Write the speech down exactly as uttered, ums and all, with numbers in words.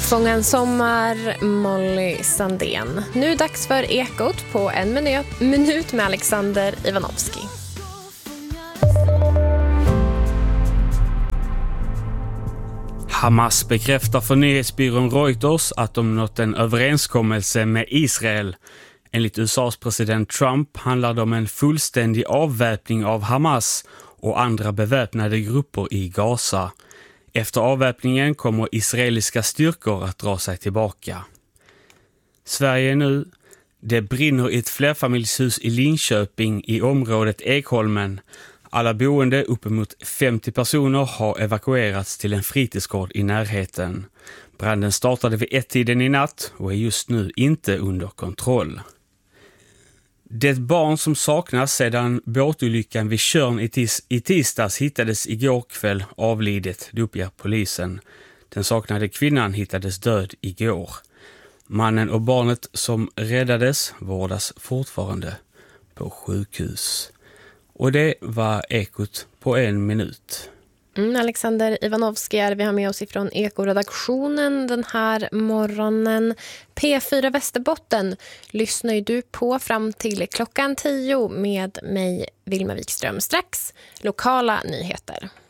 Fånga en sommar, Molly Sandén. Nu dags för Ekot på en minut, minut med Alexander Ivanovski. Hamas bekräftar för nyhetsbyrån Reuters att de nått en överenskommelse med Israel. Enligt U S A:s president Trump handlar det om en fullständig avväpning av Hamas och andra beväpnade grupper i Gaza. Efter avväpningen kommer israeliska styrkor att dra sig tillbaka. Sverige nu. Det brinner i ett flerfamiljshus i Linköping i området Ekholmen. Alla boende, uppemot femtio personer, har evakuerats till en fritidsgård i närheten. Branden startade vid ett-tiden i natt och är just nu inte under kontroll. Det barn som saknas sedan båtolyckan vid Tjörn i, tis- i tisdags hittades igår kväll avlidet, det uppger polisen. Den saknade kvinnan hittades död igår. Mannen och barnet som räddades vårdas fortfarande på sjukhus. Och det var Ekot på en minut. Mm, Alexander Ivanovski är vi har med oss ifrån Eko-redaktionen den här morgonen. P fyra Västerbotten lyssnar ju du på fram till klockan tio med mig, Vilma Wikström. Strax lokala nyheter.